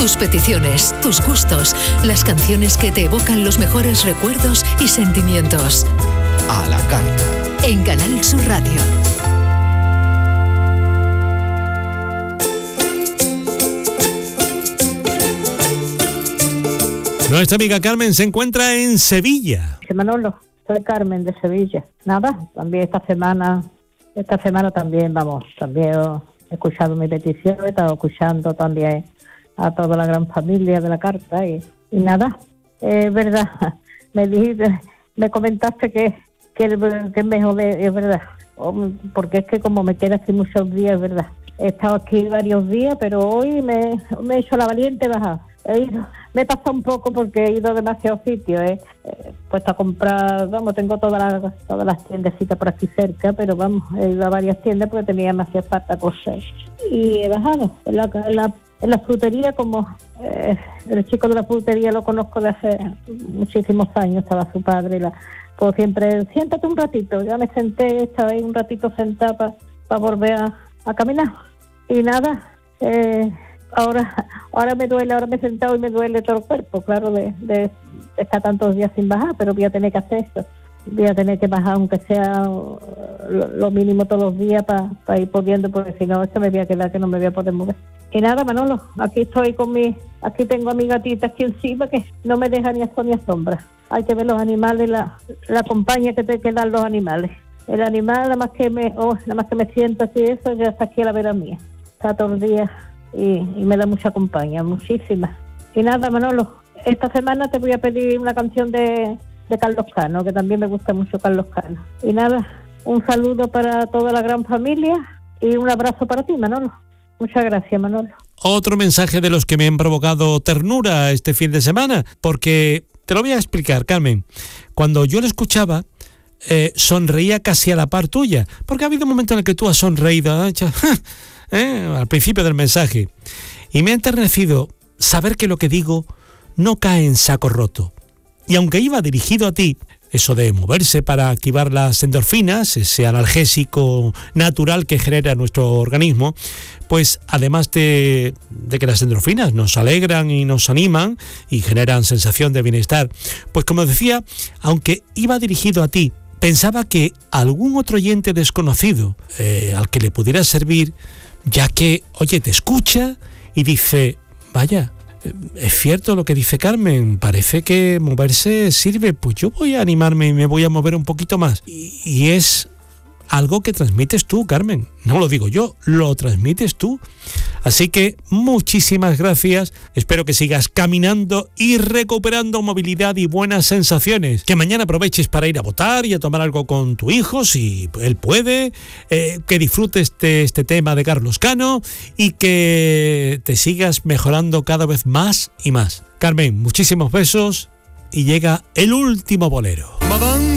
Tus peticiones, tus gustos, las canciones que te evocan los mejores recuerdos y sentimientos. A la carta. En Canal Sur Radio. Nuestra amiga Carmen se encuentra en Sevilla. Manolo, soy Carmen de Sevilla. Nada, también esta semana también he escuchado mi petición, he estado escuchando también a toda la gran familia de la carta y nada, es verdad, me comentaste que es mejor, es verdad, porque es que como me queda así muchos días, es verdad. He estado aquí varios días, pero hoy me he hecho la valiente bajada. Me he pasado un poco porque he ido a demasiados sitios, puesto a comprar, tengo todas las tiendecitas por aquí cerca, pero he ido a varias tiendas porque me hacía falta cosas. Y he bajado en la frutería, como el chico de la frutería lo conozco de hace muchísimos años, estaba su padre, pues siempre, siéntate un ratito, ya me senté, estaba ahí un ratito sentada para volver a caminar. Y nada, Ahora me duele, ahora me he sentado y me duele todo el cuerpo, claro, de estar tantos días sin bajar, pero voy a tener que hacer eso. Voy a tener que bajar, aunque sea lo mínimo todos los días para ir pudiendo, porque si no, esto me voy a quedar que no me voy a poder mover. Y nada, Manolo, aquí estoy aquí tengo a mi gatita aquí encima que no me deja ni a sol ni a sombra. Hay que ver los animales, la compañía que dan los animales. El animal, nada más que me siento así, eso ya está aquí a la vera mía. Está todo el día. Y me da mucha compañía, muchísimas. Y nada, Manolo, esta semana te voy a pedir una canción de Carlos Cano, que también me gusta mucho Carlos Cano. Y nada, un saludo para toda la gran familia y un abrazo para ti, Manolo. Muchas gracias, Manolo. Otro mensaje de los que me han provocado ternura este fin de semana, porque te lo voy a explicar, Carmen. Cuando yo lo escuchaba, sonreía casi a la par tuya, porque ha habido un momento en el que tú has sonreído, al principio del mensaje, y me ha enternecido saber que lo que digo no cae en saco roto. Y aunque iba dirigido a ti, eso de moverse para activar las endorfinas, ese analgésico natural que genera nuestro organismo, pues además de que las endorfinas nos alegran y nos animan y generan sensación de bienestar, pues como decía, aunque iba dirigido a ti, pensaba que algún otro oyente desconocido al que le pudiera servir, ya que, oye, te escucha y dice, vaya, es cierto lo que dice Carmen, parece que moverse sirve, pues yo voy a animarme y me voy a mover un poquito más. Y es algo que transmites tú, Carmen, no lo digo yo, lo transmites tú. Así que muchísimas gracias, espero que sigas caminando y recuperando movilidad y buenas sensaciones. Que mañana aproveches para ir a votar y a tomar algo con tu hijo, si él puede, que disfrutes de este tema de Carlos Cano y que te sigas mejorando cada vez más y más. Carmen, muchísimos besos y llega el último bolero.